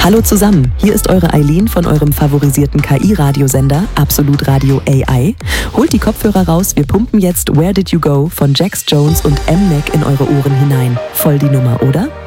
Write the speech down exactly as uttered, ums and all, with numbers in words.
Hallo zusammen, hier ist eure Eileen von eurem favorisierten K I-Radiosender Absolut Radio A I. Holt die Kopfhörer raus, wir pumpen jetzt Where Did You Go von Jax Jones und M-Nek in eure Ohren hinein. Voll die Nummer, oder?